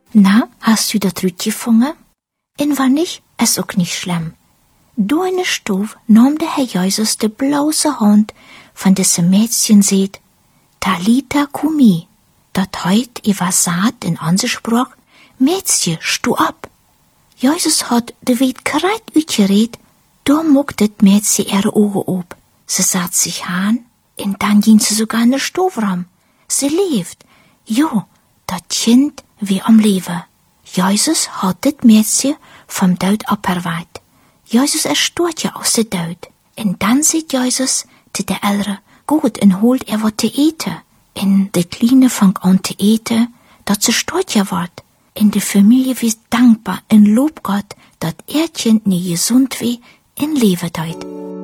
Na, hast du dat Rüt gefunden? En wann nicht, ist auch nicht schlimm. Du in der Stube nahm der Herr Jesus de bloße Hand von diesem Mädchen seht, Talita Kumi, dat heut sagt in unserer Sprache, Mädchen, stu ab. Jesus hat de weit kreit uitgereed, da mocht det Mädchen ihre Augen op. Sie satt sich an, und dann ging sie sogar in der Stube rum. Sie lebt. Jo, dat Kind wie am Leben. Jesus hat dit Mädchen vom Tod abverweiht. Jesus erstort ja aus der Tod. Und dann sieht Jesus zu der Ältere, gut, und holt wat te eten. Und de Kleine fängt an te eten, dat sie stort ja ward. In de Familie wie dankbar und lob Gott, dat Kind nie gesund wie in Leben deut.